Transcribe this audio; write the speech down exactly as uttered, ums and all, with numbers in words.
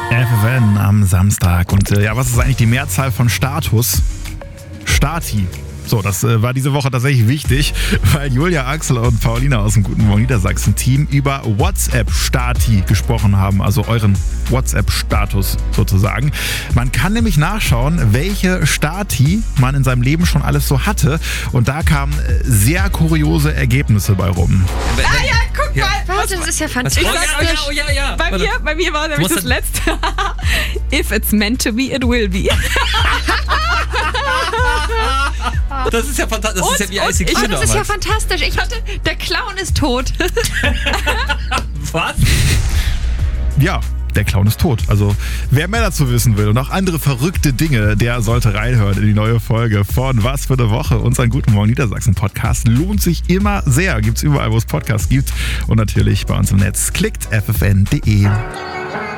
F F N am Samstag. Und äh, ja, was ist eigentlich die Mehrzahl von Status? Stati. So, das äh, war diese Woche tatsächlich wichtig, weil Julia, Axel und Paulina aus dem Guten Morgen Niedersachsen-Team über WhatsApp-Stati gesprochen haben, also euren WhatsApp-Status sozusagen. Man kann nämlich nachschauen, welche Stati man in seinem Leben schon alles so hatte, und da kamen äh, sehr kuriose Ergebnisse bei rum. Ah ja, guck Ja. mal. Was? Das ist ja fantastisch. Ich sag's dir, oh ja, ja. bei, Warte. mir, bei mir war nämlich musst das letzte. If it's meant to be, it will be. Das ist ja fantastisch. Das Und- ist ja wie und I C Q ich- Oh, das ist ja damals. fantastisch. Ich hatte, der Clown ist tot. Was? Ja, der Clown ist tot. Also, wer mehr dazu wissen will und auch andere verrückte Dinge, der sollte reinhören in die neue Folge von Was für eine Woche, unseren Guten Morgen Niedersachsen Podcast. Lohnt sich immer sehr. Gibt's überall, wo es Podcasts gibt. Und natürlich bei uns im Netz. Klickt f f n punkt d e.